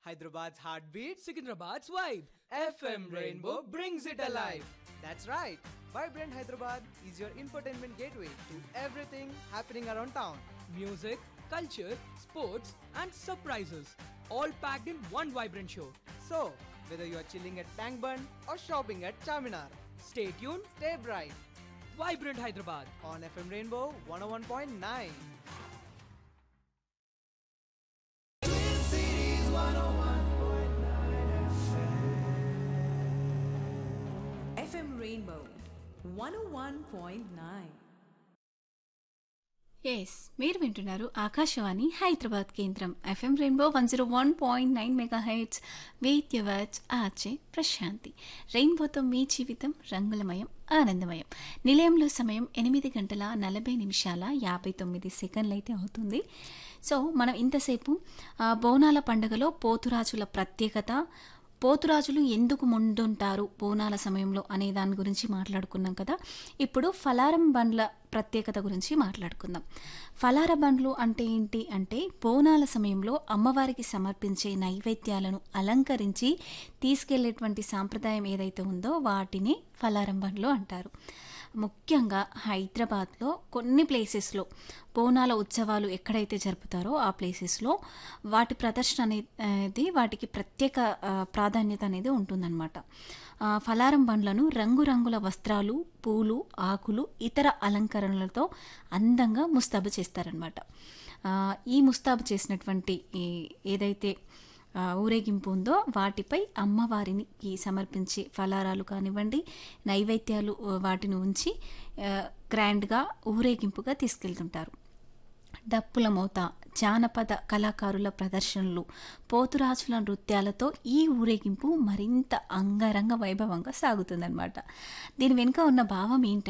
Hyderabad's heartbeat, Sikandrabad's vibe. FM Rainbow brings it alive. That's right. Vibrant Hyderabad is your infotainment gateway to everything happening around town. Music, culture, sports, and surprises. All packed in one vibrant show. So, whether you are chilling at Tank Bund or shopping at Charminar, Stay tuned. stay bright Vibrant Hyderabad. on FM Rainbow 101.9. FM Rainbow 101.9. Yes మీరు వింటున్నారు ఆకాశవాణి హైదరాబాద్ కేంద్రం FM rainbow 101.9 mega hertz with yours RJ Prashanti. రెయిన్బోతో మీ జీవితం రంగులమయం ఆనందమయం. నిలయంలో సమయం 8:40 అయితే అవుతుంది. సో మనం ఇంతసేపు బోనాల పండుగలో పోతురాజుల ప్రత్యేకత, పోతురాజులు ఎందుకు ముందుంటారు బోనాల సమయంలో అనే దాని గురించి మాట్లాడుకున్నాం కదా. ఇప్పుడు ఫలారం బండ్ల ప్రత్యేకత గురించి మాట్లాడుకుందాం. ఫలార బండ్లు అంటే ఏంటి అంటే బోనాల సమయంలో అమ్మవారికి సమర్పించే నైవేద్యాలను అలంకరించి తీసుకెళ్లేటువంటి సాంప్రదాయం ఏదైతే ఉందో వాటిని ఫలారం బండ్లు అంటారు. ముఖ్యంగా హైదరాబాద్లో కొన్ని ప్లేసెస్లో బోనాల ఉత్సవాలు ఎక్కడైతే జరుపుతారో ఆ ప్లేసెస్లో వాటి ప్రదర్శన అనేది వాటికి ప్రత్యేక ప్రాధాన్యత అనేది ఉంటుందన్నమాట. ఫలారం బండ్లను రంగురంగుల వస్త్రాలు, పూలు, ఆకులు, ఇతర అలంకరణలతో అందంగా ముస్తాబు చేస్తారనమాట. ఈ ముస్తాబు చేసినటువంటి ఏదైతే ఊరేగింపు ఉందో వాటిపై అమ్మవారికి సమర్పించే ఫలారాలు కానివ్వండి, నైవేద్యాలు వాటిని ఉంచి గ్రాండ్గా ఊరేగింపుగా తీసుకెళ్తుంటారు. డప్పుల మోత, జానపద కళాకారుల ప్రదర్శనలు, పోతురాజుల నృత్యాలతో ఈ ఊరేగింపు మరింత అంగరంగ వైభవంగా సాగుతుందన్నమాట. దీని వెనుక ఉన్న భావం ఏంటంటే